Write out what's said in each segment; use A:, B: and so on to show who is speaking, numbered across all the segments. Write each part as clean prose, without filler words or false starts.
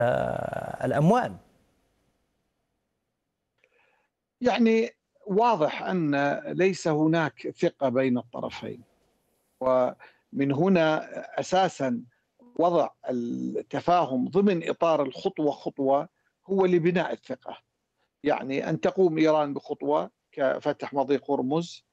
A: الأموال.
B: يعني واضح أن ليس هناك ثقة بين الطرفين، ومن هنا أساسا وضع التفاهم ضمن إطار الخطوة خطوة هو لبناء الثقة. يعني أن تقوم إيران بخطوة كفتح مضيق هرمز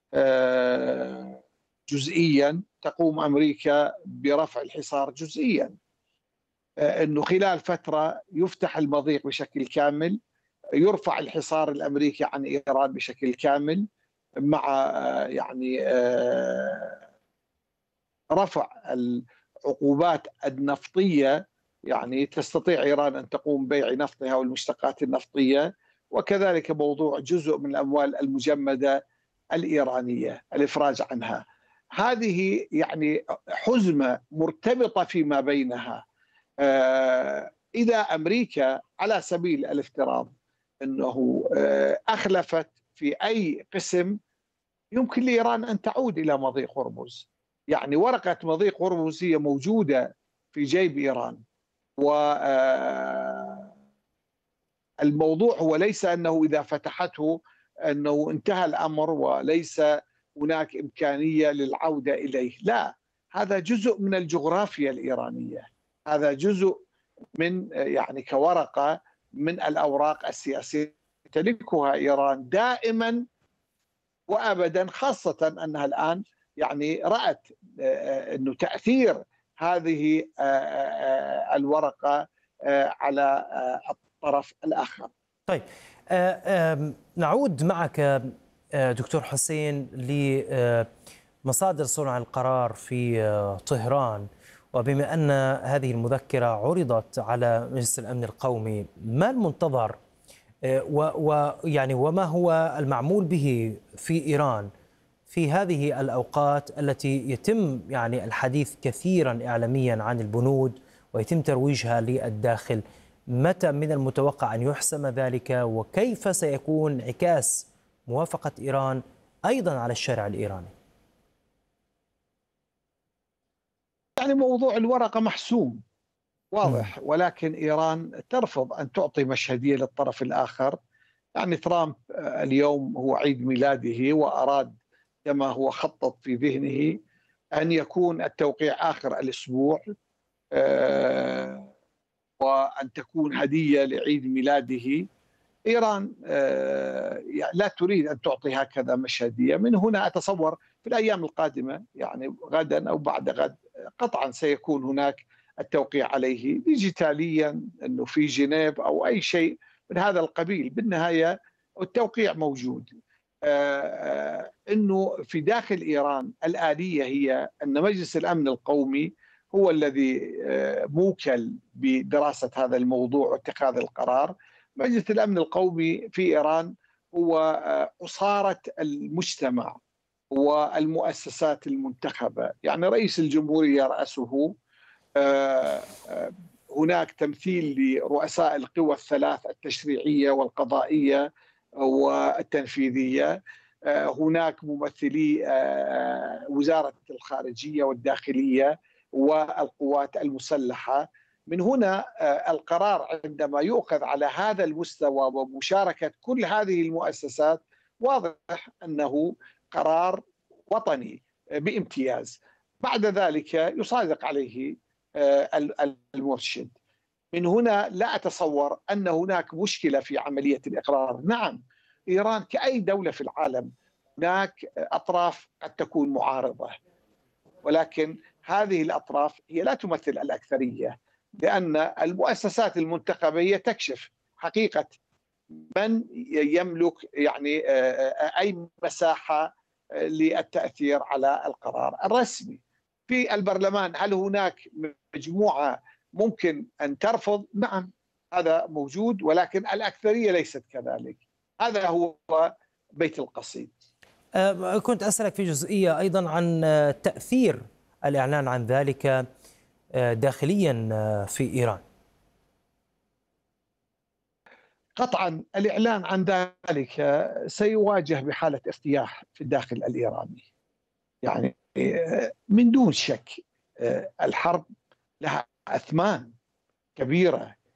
B: جزئيا، تقوم أمريكا برفع الحصار جزئيا، أنه خلال فترة يفتح المضيق بشكل كامل، يرفع الحصار الأمريكي عن إيران بشكل كامل، مع يعني رفع العقوبات النفطية. يعني تستطيع إيران أن تقوم ببيع نفطها والمشتقات النفطية، وكذلك موضوع جزء من الأموال المجمدة الإيرانية الإفراج عنها. هذه يعني حزمة مرتبطة فيما بينها. إذا أمريكا على سبيل الافتراض أنه أخلفت في أي قسم، يمكن لإيران أن تعود إلى مضيق هرمز. يعني ورقة مضيق هرمز هي موجودة في جيب إيران، والموضوع هو ليس أنه إذا فتحته أنه انتهى الأمر وليس هناك إمكانية للعودة إليه. لا، هذا جزء من الجغرافيا الإيرانية، هذا جزء من يعني كورقة من الأوراق السياسية تملكها إيران دائما وأبدا، خاصة أنها الآن يعني رأت أنه تأثير هذه الورقة على الطرف الآخر.
A: طيب، نعود معك دكتور حسين لمصادر صنع القرار في طهران. وبما أن هذه المذكرة عرضت على مجلس الأمن القومي، ما المنتظر ويعني وما هو المعمول به في إيران في هذه الأوقات التي يتم يعني الحديث كثيرا إعلاميا عن البنود ويتم ترويجها للداخل؟ متى من المتوقع أن يحسم ذلك، وكيف سيكون انعكاس موافقة إيران أيضا على الشارع الإيراني؟
B: يعني موضوع الورقة محسوم واضح، ولكن إيران ترفض أن تعطي مشهدية للطرف الآخر. يعني ترامب اليوم هو عيد ميلاده، وأراد كما هو خطط في ذهنه أن يكون التوقيع آخر الأسبوع، وأن تكون هدية لعيد ميلاده. إيران لا تريد أن تعطي هكذا مشهدية. من هنا أتصور في الأيام القادمة، يعني غدا أو بعد غد، قطعا سيكون هناك التوقيع عليه ديجيتاليا، أنه في جنيف أو أي شيء من هذا القبيل. بالنهاية التوقيع موجود. أنه في داخل إيران الآلية هي أن مجلس الأمن القومي هو الذي موكل بدراسة هذا الموضوع واتخاذ القرار. مجلس الأمن القومي في إيران هو عصارة المجتمع والمؤسسات المنتخبة. يعني رئيس الجمهورية يرأسه، هناك تمثيل لرؤساء القوى الثلاث التشريعية والقضائية والتنفيذية، هناك ممثلي وزارة الخارجية والداخلية والقوات المسلحة. من هنا القرار عندما يؤخذ على هذا المستوى ومشاركة كل هذه المؤسسات، واضح أنه قرار وطني بامتياز. بعد ذلك يصادق عليه المرشد. من هنا لا أتصور أن هناك مشكلة في عملية الإقرار. نعم، إيران كأي دولة في العالم هناك أطراف قد تكون معارضة، ولكن هذه الأطراف هي لا تمثل الأكثرية، لأن المؤسسات المنتخبة تكشف حقيقة من يملك يعني أي مساحة للتأثير على القرار الرسمي. في البرلمان هل هناك مجموعة ممكن أن ترفض؟ نعم، هذا موجود، ولكن الأكثرية ليست كذلك. هذا هو بيت القصيد.
A: كنت أسألك في جزئية أيضا عن تأثير الإعلان عن ذلك داخليا في إيران.
B: قطعا الإعلان عن ذلك سيواجه بحالة ارتياح في الداخل الإيراني. يعني من دون شك الحرب لها أثمان كبيرة